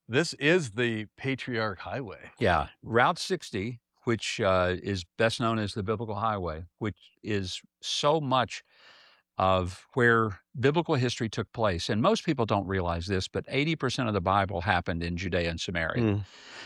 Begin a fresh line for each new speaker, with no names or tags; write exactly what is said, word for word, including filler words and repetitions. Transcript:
This is the Patriarch Highway.
Yeah, Route sixty, which, uh, is best known as the Biblical Highway, which is so much of where biblical history took place, and most people don't realize this, but eighty percent of the Bible happened in Judea and Samaria.
Mm.